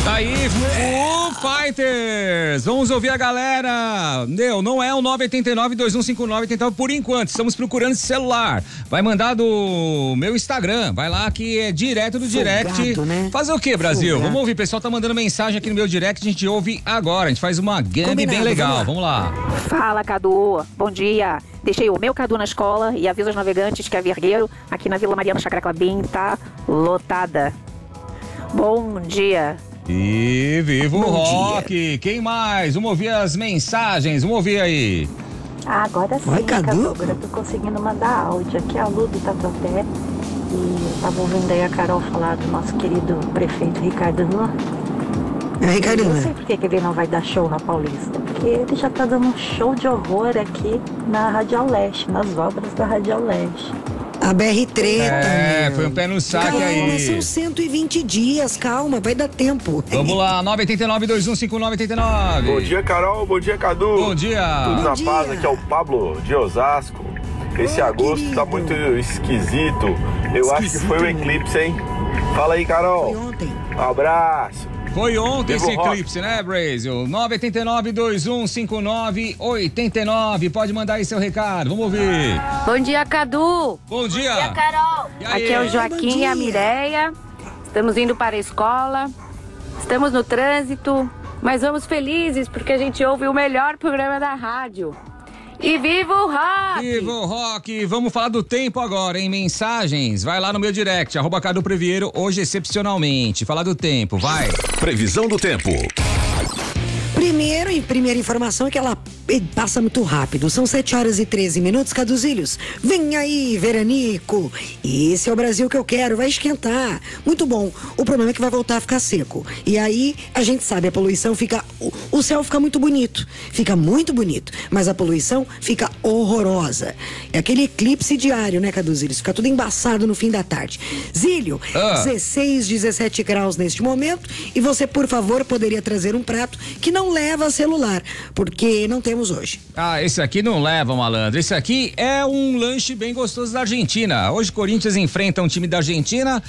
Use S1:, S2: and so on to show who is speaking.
S1: Tá aí, Foo Fighters. Vamos ouvir a galera. Não é o 989-2159-89 por enquanto. Estamos procurando esse celular. Vai mandar do meu Instagram. Vai lá que é direto do direct.
S2: Né?
S1: Fazer o que, Brasil? Vamos ouvir. O pessoal tá mandando mensagem aqui no meu direct. A gente ouve agora. A gente faz uma game bem legal. Vamos lá.
S3: Fala, Cadu. Bom dia. Deixei o meu Cadu na escola e aviso aos navegantes que a Vergueiro, aqui na Vila Mariana Chácara Clabim, tá lotada. Bom dia.
S1: E viva o rock! Quem mais? Vamos ouvir as mensagens, vamos ouvir aí.
S4: Agora sim,
S2: Oi, Cadu.
S4: Agora eu tô conseguindo mandar áudio. Aqui é a Lu do Tatuapé. E eu tava ouvindo aí a Carol falar do nosso querido prefeito Ricardo Nunes.
S2: Ricardo
S4: Eu não
S2: Nunes.
S4: sei por que ele não vai dar show na Paulista. Porque ele já tá dando um show de horror aqui na Radial Leste, nas obras da Radial Leste.
S2: A BR treta.
S1: Foi um pé no saque
S2: calma,
S1: aí.
S2: são 120 dias, calma, vai dar tempo.
S1: Vamos lá, 989-2159-89.
S5: Bom dia, Carol. Bom dia, Cadu.
S1: Bom dia.
S5: Tudo
S2: Bom
S5: na
S2: dia.
S5: paz, aqui é o Pablo de Osasco. Esse agosto
S2: querido.
S5: tá muito esquisito. Eu acho que foi o eclipse, hein? Fala aí,
S2: Foi
S5: Carol.
S2: ontem.
S5: Um abraço.
S1: Foi ontem
S5: Viva
S1: esse
S5: o rock.
S1: eclipse, né, Brasil? 989-2159-89. Pode mandar aí seu recado, vamos ouvir.
S3: Bom dia, Cadu.
S1: Bom dia.
S3: Carol.
S1: E aí?
S3: Aqui é o
S2: Bom
S3: Joaquim e a
S2: dia.
S3: Mireia. Estamos indo para a escola. Estamos no trânsito, mas vamos felizes porque a gente ouve o melhor programa da rádio. E viva o rock!
S1: Viva o rock! Vamos falar do tempo agora, hein? Mensagens. Vai lá no meu direct, @Cadu Previeiro, hoje excepcionalmente. Falar do tempo, vai.
S6: Previsão do tempo.
S2: Primeira informação é que ela passa muito rápido. São 7h13, Caduzilhos. Vem aí, veranico. Esse é o Brasil que eu quero, vai esquentar. Muito bom. O problema é que vai voltar a ficar seco. E aí, a gente sabe, a poluição fica... O céu fica muito bonito. Fica muito bonito. Mas a poluição fica horrorosa. É aquele eclipse diário, né, Caduzilhos? Fica tudo embaçado no fim da tarde. Zílio, 16, 17 graus neste momento. E você, por favor, poderia trazer um prato que não leva celular, porque não temos hoje.
S1: Ah, esse aqui não leva, malandro. Esse aqui é um lanche bem gostoso da Argentina. Hoje, Corinthians enfrenta um time da Argentina.